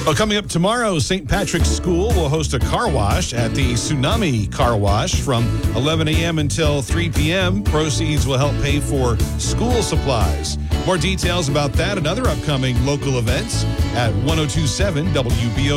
Well, coming up tomorrow, St. Patrick's School will host a car wash at the Tsunami Car Wash from 11 a.m. until 3 p.m. Proceeds will help pay for school supplies. More details about that and other upcoming local events at 1027 WBO.